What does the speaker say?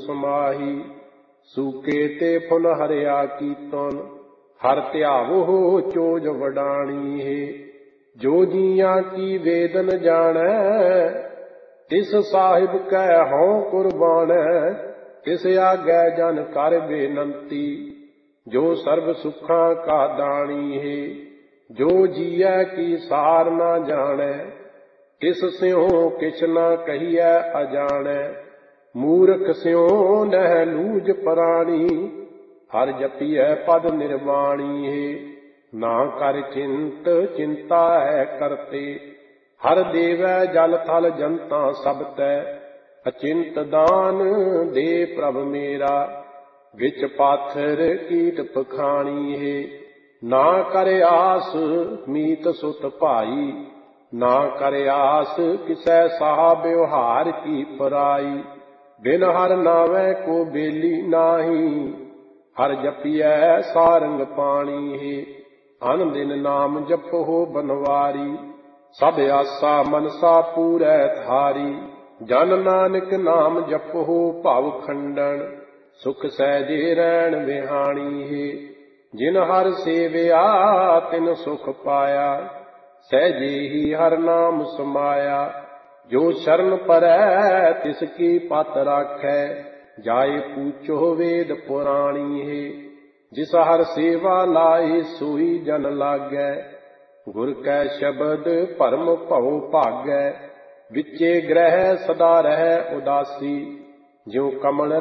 समाही। सूके ते फुल हरिया कीर्तन, हर ध्यावो चोज वडाणी है। जो जिया की वेदन जानै, तिस साहिब कै हों कुर्बानै। तिस आगै जन कर बेनंती, जो सर्व सुखां का दानी है। जो जियै की सार ना जानै, तिस स्यों किछ न कहिए अजानै। मूर्ख स्यों नह लूज प्राणी, हर जपिए पद निर्वाणी है। ना कर चिंत चिंता है करते, हर देवै जल थल जंता सब तै। अचिंत दान दे प्रभ मेरा, विच पाथर कीट पखाणी है। ना कर आस मीत सुत भाई, ना कर आस किसै साह व्यवहार की पराई। बिन हर नावै को बेली नाही, हर जपिए सारंग पाणी है। अन दिन नाम जपो बनवारी, सब आसा मनसा पूरै थारी। जन नानक नाम जपो भव खंडन, सुख सहजे रैन बिहाणी है। जिन हर सेविया तिन सुख पाया, सहजे ही हर नाम समाया। जो शरण परै तिसकी पत राखै, जाए पूछो वेद पुराणी है। जिस हर सेवा लाए सोई जन लागै, गुर कै शब्द परम भव भागै। विचे ग्रह सदा रह उदासी, ज्यों कमल